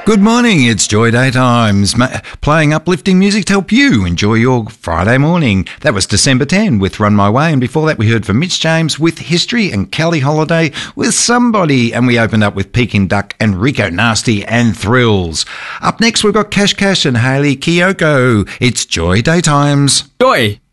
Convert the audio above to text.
Good morning, it's Joy Day Times, playing uplifting music to help you enjoy your Friday morning. That was December 10 with Run My Way, and before that we heard from Mitch James with History and Kelly Holiday with Somebody, and we opened up with Peking Duck and Rico Nasty and Thrills. Up next we've got Cash Cash and Hayley Kiyoko. It's Joy Day Times. Joy!